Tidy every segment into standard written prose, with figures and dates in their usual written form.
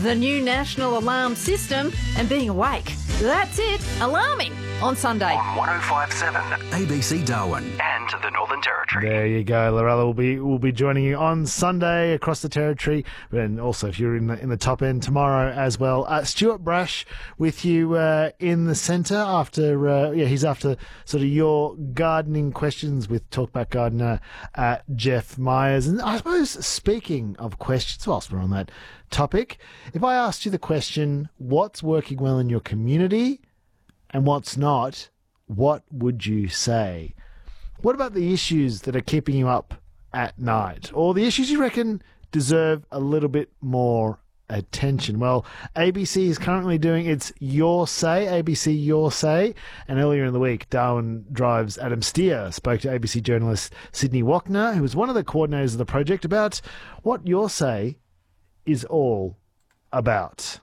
The new national alarm system and being awake. That's it. Alarming on Sunday. On 105.7 ABC Darwin and the Northern Territory. There you go. Lorella will be joining you on Sunday across the Territory, and also if you're in the top end tomorrow as well. Stuart Brash with you in the centre after he's after sort of your gardening questions with Talkback Gardener Jeff Myers. And I suppose speaking of questions, whilst we're on that topic, if I asked you the question, what's working well in your community and what's not, what would you say? What about the issues that are keeping you up at night, or the issues you reckon deserve a little bit more attention? Well, ABC is currently doing its Your Say, ABC Your Say, and earlier in the week, Darwin Drive's Adam Steer spoke to ABC journalist Sydney Wachner, who was one of the coordinators of the project, about what Your Say is all about.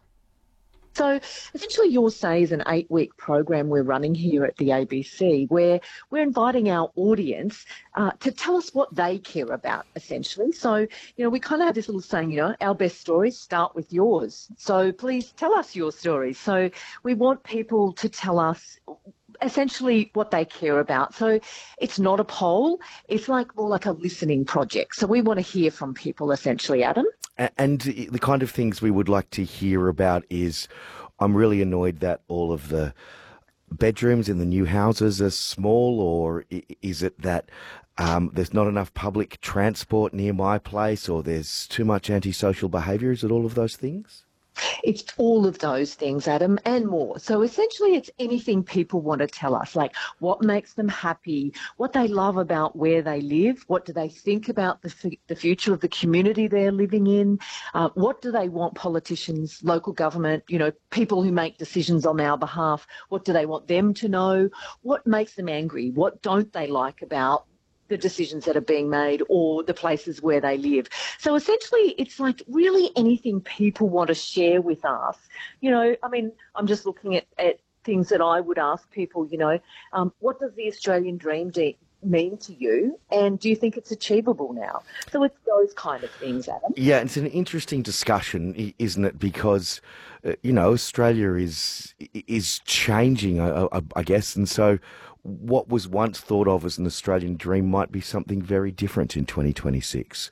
So essentially Your Say is an 8-week program we're running here at the ABC where we're inviting our audience to tell us what they care about, essentially. So, we kind of have this little saying, our best stories start with yours. So please tell us your stories. So we want people to tell us essentially what they care about. So it's not a poll. It's more like a listening project. So we want to hear from people, essentially, Adam. And the kind of things we would like to hear about is, I'm really annoyed that all of the bedrooms in the new houses are small, or is it that there's not enough public transport near my place, or there's too much antisocial behaviour? Is it all of those things? It's all of those things, Adam, and more. So essentially it's anything people want to tell us, like what makes them happy, what they love about where they live, what do they think about the future of the community they're living in, what do they want politicians, local government, people who make decisions on our behalf, what do they want them to know, what makes them angry, what don't they like about the decisions that are being made or the places where they live. So essentially it's like really anything people want to share with us. I'm just looking at things that I would ask people, what does the Australian dream mean to you, and do you think it's achievable now? So it's those kind of things, Adam. Yeah, it's an interesting discussion, isn't it? Because, Australia is changing, I guess, and so what was once thought of as an Australian dream might be something very different in 2026.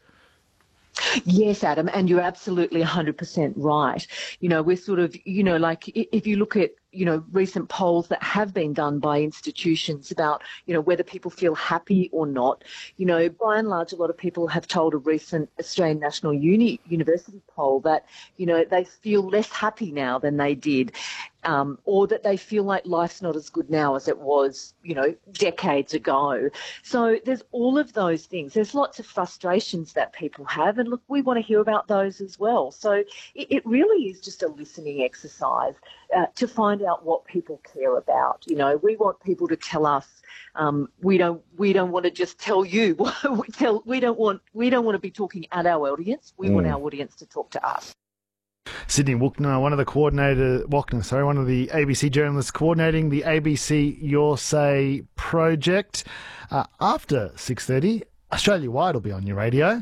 Yes, Adam, and you're absolutely 100% right. We're sort of, if you look at, recent polls that have been done by institutions about, whether people feel happy or not, by and large, a lot of people have told a recent Australian National University poll that, they feel less happy now than they did. Or that they feel like life's not as good now as it was, decades ago. So there's all of those things. There's lots of frustrations that people have, and look, we want to hear about those as well. So it really is just a listening exercise to find out what people care about. We want people to tell us. We don't want to just tell you. We don't want to be talking at our audience. We want our audience to talk to us. Sydney Wachner, one of the ABC journalists coordinating the ABC Your Say project. After 6:30, Australia-wide will be on your radio.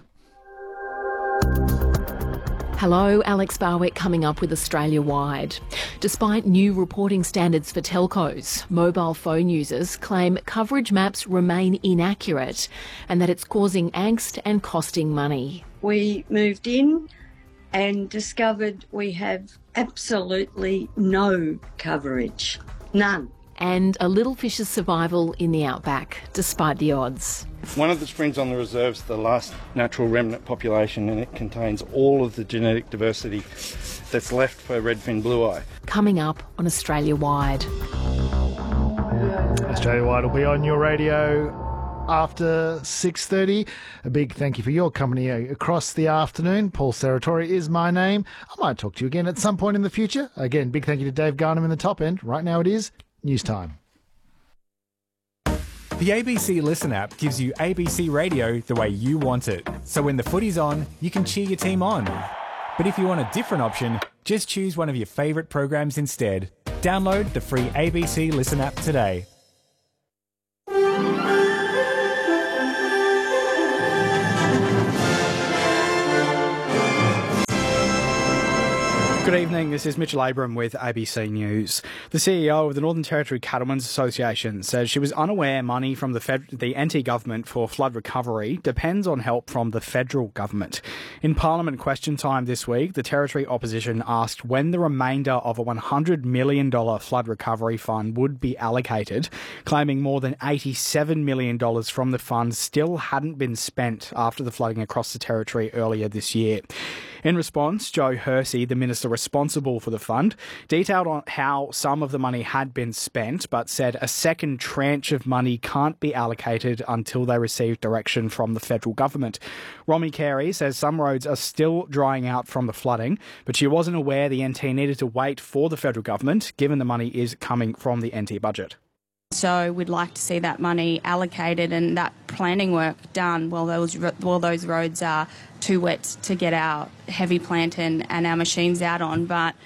Hello, Alex Barwick coming up with Australia-wide. Despite new reporting standards for telcos, mobile phone users claim coverage maps remain inaccurate and that it's causing angst and costing money. We moved in and discovered we have absolutely no coverage. None. And a little fish's survival in the outback, despite the odds. One of the springs on the reserve's the last natural remnant population, and it contains all of the genetic diversity that's left for redfin blueye. Coming up on Australia-wide. Australia-wide will be on your radio after 6:30. A big thank you for your company across the afternoon. Paul Serratori is my name. I might talk to you again at some point in the future. Again, big thank you to Dave Garnham in the top end. Right now it is news time. The ABC Listen app gives you ABC radio the way you want it. So when the footy's on, you can cheer your team on. But if you want a different option, just choose one of your favourite programs instead. Download the free ABC Listen app today. Good evening, this is Mitchell Abram with ABC News. The CEO of the Northern Territory Cattlemen's Association says she was unaware money from the NT government for flood recovery depends on help from the federal government. In Parliament question time this week, the Territory opposition asked when the remainder of a $100 million flood recovery fund would be allocated, claiming more than $87 million from the fund still hadn't been spent after the flooding across the Territory earlier this year. In response, Joe Hersey, the minister responsible for the fund, detailed on how some of the money had been spent, but said a second tranche of money can't be allocated until they receive direction from the federal government. Romy Carey says some roads are still drying out from the flooding, but she wasn't aware the NT needed to wait for the federal government, given the money is coming from the NT budget. So we'd like to see that money allocated and that planning work done while those roads are too wet to get our heavy plant and our machines out on. But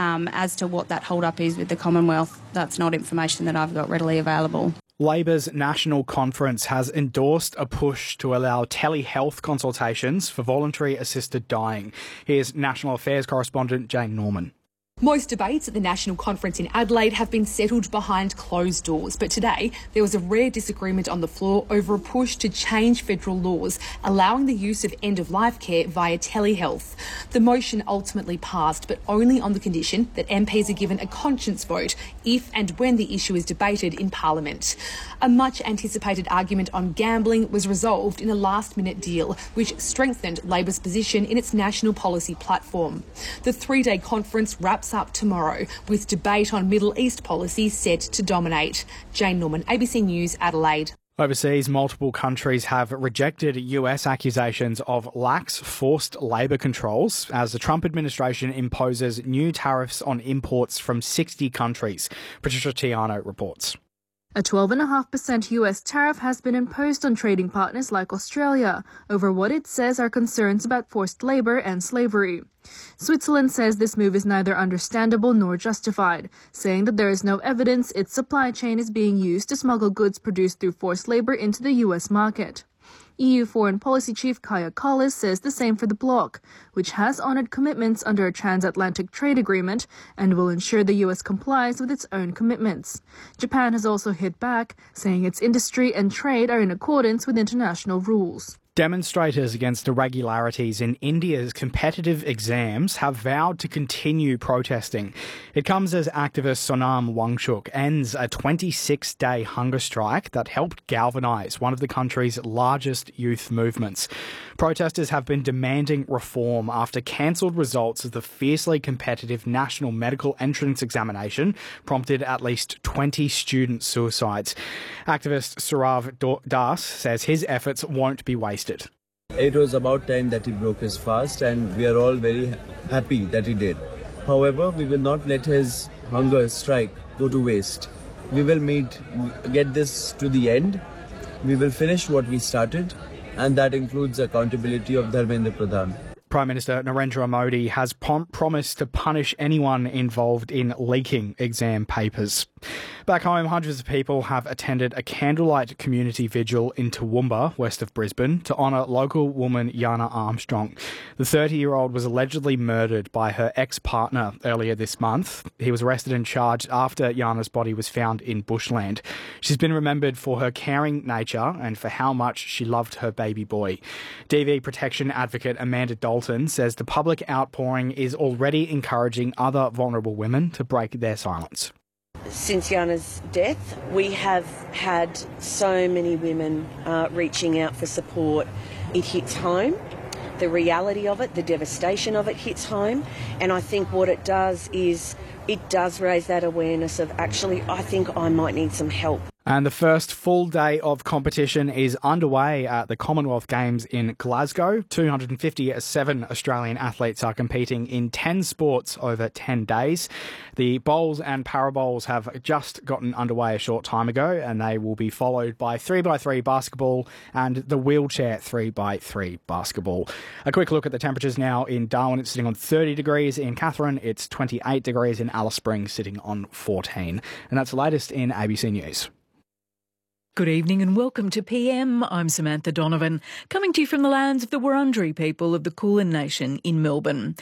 as to what that hold-up is with the Commonwealth, that's not information that I've got readily available. Labor's National Conference has endorsed a push to allow telehealth consultations for voluntary assisted dying. Here's National Affairs correspondent Jane Norman. Most debates at the National Conference in Adelaide have been settled behind closed doors, but today there was a rare disagreement on the floor over a push to change federal laws allowing the use of end-of-life care via telehealth. The motion ultimately passed, but only on the condition that MPs are given a conscience vote if and when the issue is debated in Parliament. A much-anticipated argument on gambling was resolved in a last-minute deal, which strengthened Labor's position in its national policy platform. The three-day conference wraps up tomorrow, with debate on Middle East policy set to dominate. Jane Norman, ABC News, Adelaide. Overseas, multiple countries have rejected US accusations of lax forced labour controls as the Trump administration imposes new tariffs on imports from 60 countries. Patricia Tiano reports. A 12.5% US tariff has been imposed on trading partners like Australia over what it says are concerns about forced labour and slavery. Switzerland says this move is neither understandable nor justified, saying that there is no evidence its supply chain is being used to smuggle goods produced through forced labour into the US market. EU Foreign Policy Chief Kaja Kallas says the same for the bloc, which has honoured commitments under a transatlantic trade agreement and will ensure the US complies with its own commitments. Japan has also hit back, saying its industry and trade are in accordance with international rules. Demonstrators against irregularities in India's competitive exams have vowed to continue protesting. It comes as activist Sonam Wangchuk ends a 26-day hunger strike that helped galvanise one of the country's largest youth movements. Protesters have been demanding reform after cancelled results of the fiercely competitive National Medical Entrance Examination prompted at least 20 student suicides. Activist Surav Das says his efforts won't be wasted. It was about time that he broke his fast, and we are all very happy that he did. However, we will not let his hunger strike go to waste. We will get this to the end. We will finish what we started, and that includes accountability of Dharmendra Pradhan. Prime Minister Narendra Modi has promised to punish anyone involved in leaking exam papers. Back home, hundreds of people have attended a candlelight community vigil in Toowoomba, west of Brisbane, to honour local woman Yana Armstrong. The 30-year-old was allegedly murdered by her ex-partner earlier this month. He was arrested and charged after Yana's body was found in bushland. She's been remembered for her caring nature and for how much she loved her baby boy. DV protection advocate Amanda Dalton says the public outpouring is already encouraging other vulnerable women to break their silence. Since Yana's death, we have had so many women reaching out for support. It hits home. The reality of it, the devastation of it hits home. And I think what it does is it does raise that awareness of actually, I think I might need some help. And the first full day of competition is underway at the Commonwealth Games in Glasgow. 257 Australian athletes are competing in 10 sports over 10 days. The bowls and parabowls have just gotten underway a short time ago, and they will be followed by 3x3 basketball and the wheelchair 3x3 basketball. A quick look at the temperatures now in Darwin. It's sitting on 30 degrees. In Katherine, it's 28 degrees. In Alice Springs, sitting on 14. And that's the latest in ABC News. Good evening and welcome to PM. I'm Samantha Donovan, coming to you from the lands of the Wurundjeri people of the Kulin Nation in Melbourne.